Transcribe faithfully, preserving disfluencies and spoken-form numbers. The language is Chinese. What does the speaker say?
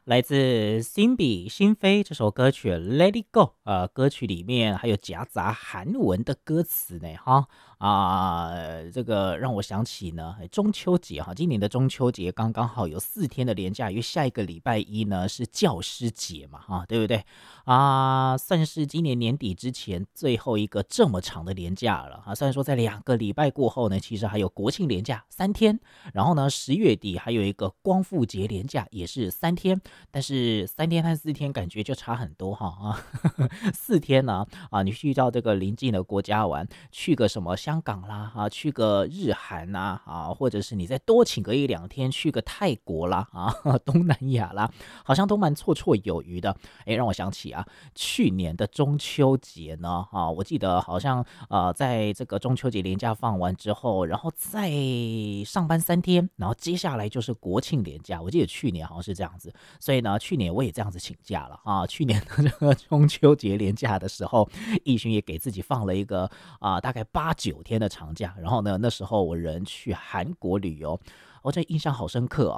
来自辛比辛飞这首歌曲《Let It Go》，呃，歌曲里面还有夹杂韩文的歌词呢，哈啊、这个让我想起呢，哎中秋节哈，今年的中秋节刚刚好有四天的连假，因为下一个礼拜一呢是教师节嘛，哈，对不对？啊，算是今年年底之前最后一个这么长的连假了啊。虽然说在两个礼拜过后呢，其实还有国庆连假三天，然后呢十月底还有一个光复节连假也是三天，但是三天和四天感觉就差很多哈啊。四天呢啊，你去到这个邻近的国家玩，去个什么香港啦啊，去个日韩呐啊，或者是你再多请个一两天去个泰国啦啊，东南亚啦，好像都蛮绰绰有余的。哎，让我想起啊，去年的中秋节呢啊，我记得好像呃，在这个中秋节连假放完之后，然后再上班三天，然后接下来就是国庆连假，我记得去年好像是这样子。所以呢，去年我也这样子请假了啊。去年的这个中秋节连假的时候，义勋也给自己放了一个啊、大概八九天的长假。然后呢，那时候我人去韩国旅游，我、这印象好深刻